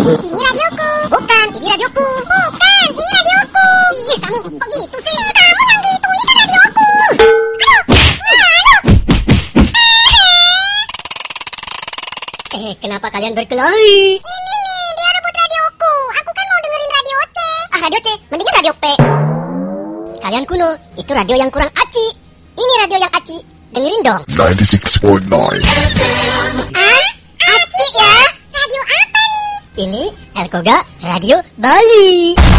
Ini radioku. Bukan, ini radioku. Bukan, ini radioku. Ih, kamu kok gitu sih? Kamu yang gitu, ini kan radioku. Kenapa kalian berkelahi? Ini nih, dia rebut radioku. Aku kan mau dengerin radio C. Radio C, mendingan radio P. Kalian kuno, itu radio yang kurang aci. Ini radio yang aci. Dengerin dong. 96.9 Aci ya? Radio apa nih? Ini Elkoga Radio Bali.